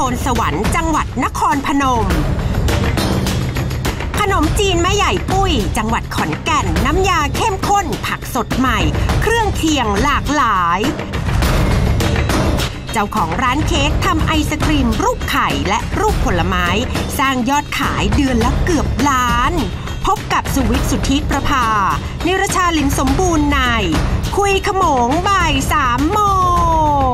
นสวรรค์จังหวัดนครพนมขนมจีนแม่ใหญ่ปุ้ยจังหวัดขอนแก่นน้ำยาเข้มข้นผักสดใหม่เครื่องเคียงหลากหลายเจ้าของร้านเค้กทำไอศกรีมรูปไข่และรูปผลไม้สร้างยอดขายเดือนละเกือบล้านพบกับสุวิทย์ สุทธิประภานิรชาลิมสมบูรณ์ในคุยขโมงบ่าย3 โมง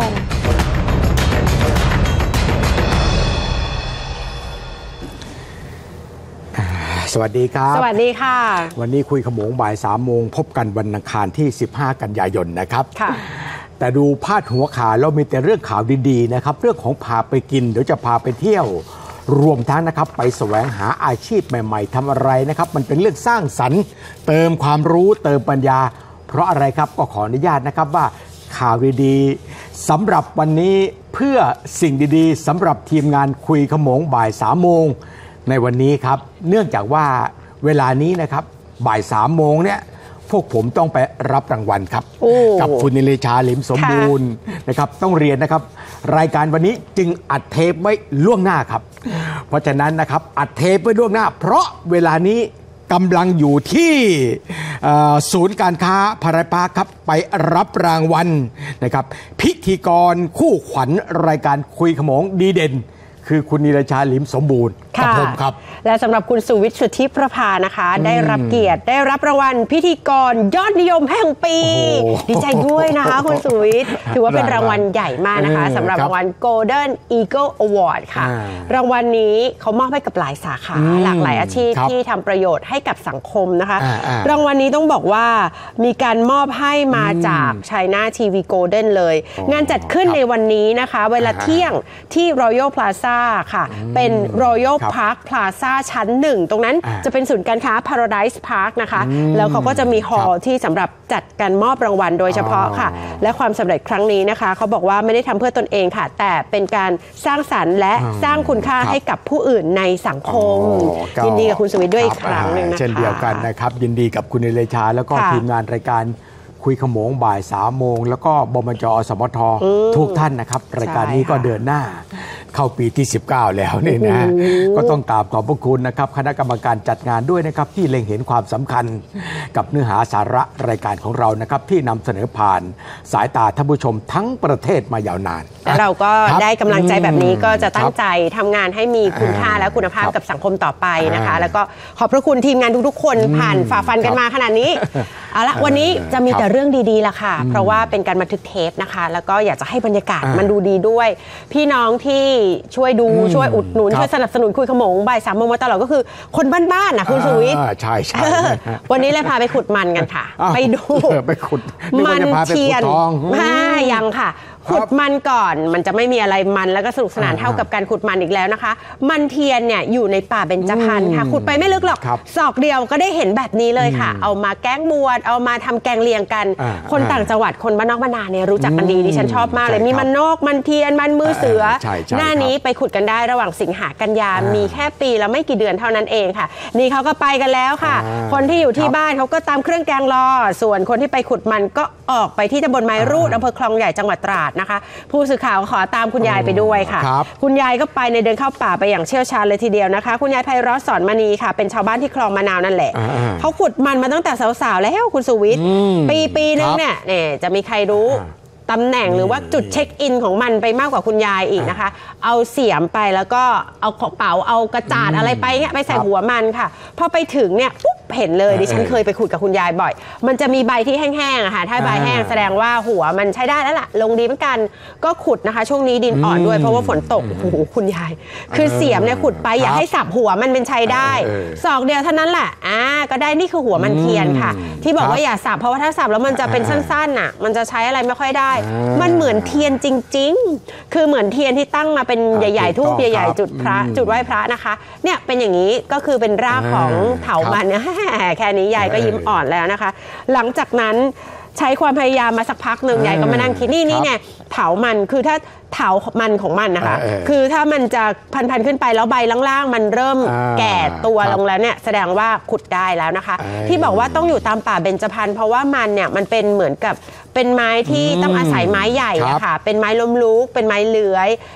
สวัสดีครับสวัสดีค่ะวันนี้คุยขโมงบ่าย3 โมงพบกันวันอังคารที่15 กันยายนนะครับค่ะแต่ดูพาดหัวข่าวเรามีแต่เรื่องข่าวดีๆนะครับเรื่องของพาไปกินเดี๋ยวจะพาไปเที่ยวรวมทั้งนะครับไปแสวงหาอาชีพใหม่ๆทำอะไรนะครับมันเป็นเรื่องสร้างสรรค์เติมความรู้เติมปัญญาเพราะอะไรครับก็ขออนุญาตนะครับว่าข่าวดีๆสำหรับวันนี้เพื่อสิ่งดีๆสำหรับทีมงานคุยขโมงบ่าย3 โมงในวันนี้ครับเนื่องจากว่าเวลานี้นะครับบ่าย3 โมงเนี่ยพวกผมต้องไปรับรางวัลครับกับคุณนิเลชาลิมสมบูรณ์นะครับต้องเรียนนะครับรายการวันนี้จึงอัดเทปไว้ล่วงหน้าครับเพราะฉะนั้นนะครับอัดเทปไว้ล่วงหน้าเพราะเวลานี้กำลังอยู่ที่ศูนย์การค้าพารากอนครับไปรับรางวัลนะครับพิธีกรคู่ขวัญรายการคุยขโมงดีเด่นคือคุณนิรชาลิมสมบูรณ์กับผมครับและสำหรับคุณสุวิทย์ สุทธิประภานะคะได้รับเกียรติได้รับรางวัลพิธีกรยอดนิยมแห่งปีดีใจด้วยนะคะคุณสุวิทย์ถือว่าเป็นรางวัลใหญ่มากนะคะสำหรับรางวัล Golden Eagle Award ค่ะรางวัลนี้เขามอบให้กับหลายสาขาหลากหลายอาชีพที่ทำประโยชน์ให้กับสังคมนะคะรางวัลนี้ต้องบอกว่ามีการมอบให้มาจาก China TV Golden เลยงานจัดขึ้นในวันนี้นะคะเวลาเที่ยงที่ Royal Plaza ค่ะเป็น Royal Park Plaza ชั้น 1ตรงนั้นจะเป็นศูนย์การค้า Paradise Park นะคะแล้วเขาก็จะมีฮอลล์ที่สำหรับจัดการมอบรางวัลโดยเฉพาะค่ะและความสำเร็จครั้งนี้นะคะเขาบอกว่าไม่ได้ทำเพื่อตนเองค่ะแต่เป็นการสร้างสรรค์และสร้างคุณค่าให้กับผู้อื่นในสังคมยินดีกับคุณสุวิทย์ด้วยอีกครั้งหนึ่งนะคะเช่นเดียวกันนะครับยินดีกับคุณนิเลชาแล้วก็ทีมงานรายการคุยขโมงบ่าย3 โมงแล้วก็บมจ.สมท.ทุกท่านนะครับรายการนี้ก็เดินหน้าเข้าปีที่19แล้วนี่นะก็ต้องกราบขอบพระคุณนะครับคณะกรรมการจัดงานด้วยนะครับที่เล็งเห็นความสำคัญกับเนื้อหาสาระรายการของเรานะครับที่นำเสนอผ่านสายตาท่านผู้ชมทั้งประเทศมายาวนานและเราก็ได้กำลังใจแบบนี้ก็จะตั้งใจทำงานให้มีคุณค่าและคุณภาพกับสังคมต่อไปนะคะแล้วก็ขอบพระคุณทีมงานทุกๆคนผ่านฝ่าฟันกันมาขนาดนี้เอาละวันนี้จะมีแต่เรื่องดีๆล่ะค่ะเพราะว่าเป็นการบันทึกเทปนะคะแล้วก็อยากจะให้บรรยากาศมันดูดีด้วยพี่น้องที่ช่วยดูช่วยอุดหนุนช่วยสนับสนุนคุยขโมงบ่าย3 โมงมาตลอดก็คือคนบ้านๆนะคุณสุวิทย์ใช่วันนี้เลยพาไปขุดมันกันค่ะไปดูไปขุดมันเทียนยังค่ะขุดมันก่อนมันจะไม่มีอะไรมันแล้วก็สนุกสนานเท่ากับการขุดมันอีกแล้วนะคะมันเทียนเนี่ยอยู่ในป่าเบญจพรรณค่ะขุดไปไม่ลึกหรอกศอกเดียวก็ได้เห็นแบบนี้เลยค่ะเอามาแกงบวชเอามาทำแกงเลียงกันคนต่างจังหวัดคนบ้านนอกบ้านนาเนี่ยรู้จักกันดีดิฉันชอบมากเลยมีมันนกมันเทียนมันมือเสือหน้านี้ไปขุดกันได้ระหว่างสิงหากันยามีแค่ปีละไม่กี่เดือนเท่านั้นเองค่ะนี่เขาก็ไปกันแล้วค่ะคนที่อยู่ที่บ้านเขาก็ตามเครื่องแกงรอส่วนคนที่ไปขุดมันก็ออกไปที่ตำบลไม้รูดอำเภอคลองใหญ่จังหวัดตราดนะคะผู้สื่อข่าวขอตามคุณยายไปด้วยค่ะคุณยายก็ไปในเดินเข้าป่าไปอย่างเชี่ยวชาญเลยทีเดียวนะคะคุณยายไพเราะสอนมณีค่ะเป็นชาวบ้านที่คลองมะนาวนั่นแหละเขาขุดมันมาตั้งแต่สาวๆแล้วคุณสุวิทย์ปีนึงเนี่ยจะมีใครรู้ตำแหน่งหรือว่าจุดเช็คอินของมันไปมากกว่าคุณยายอีกนะคะเอาเสียมไปแล้วก็เอากระเป๋าเอากระจาดอะไรไปเงี้ยไปใส่หัวมันค่ะพอไปถึงเนี่ยปุ๊บเห็นเลยดิฉันเคยไปขุดกับคุณยายบ่อยมันจะมีใบที่แห้งๆอะค่ะถ้าใบแห้งแสดงว่าหัวมันใช้ได้แล้วล่ะลงดีเหมือนกันก็ขุดนะคะช่วงนี้ดินอ่อนด้วยเพราะว่าฝนตกโอ้โหคุณยายคือเสียมเนี่ยขุดไปอยากให้สับหัวมันเป็นใช้ได้ศอกเดียวเท่านั้นแหละก็ได้นี่คือหัวมันเทียนค่ะที่บอกว่าอย่าสับเพราะว่าถ้าสับแล้วมันจะเป็นสั้นๆน่ะมันจะใช้อะไรไม่ค่อยได้มันเหมือนเทียนจริงๆคือเหมือนเทียนที่ตั้งมาเป็นใหญ่ๆทูบใหญ่ๆจุดพระจุดไหว้พระนะคะเนี่ยเป็นอย่างนี้ก็คือเป็นรากของเถามันเนี่ยแค่นี้ยายก็ยิ้มอ่อนแล้วนะคะหลังจากนั้นใช้ความพยายามมาสักพักหนึ่งยายก็มานั่งคิดนี่ไงเถามันคือถ้าเถามันของมันนะคะคือถ้ามันจะพันขึ้นไปแล้วใบล่างๆมันเริ่มแก่ตัวลงแล้วเนี่ยแสดงว่าขุดได้แล้วนะคะที่บอกว่าต้องอยู่ตามป่าเบญจพรรณเพราะว่ามันเนี่ยมันเป็นเหมือนกับเป็นไม้ที่ต้องอาศัยไม้ใหญ่อะค่ะเป็นไม้ล้มลุกเป็นไม้เลื้อย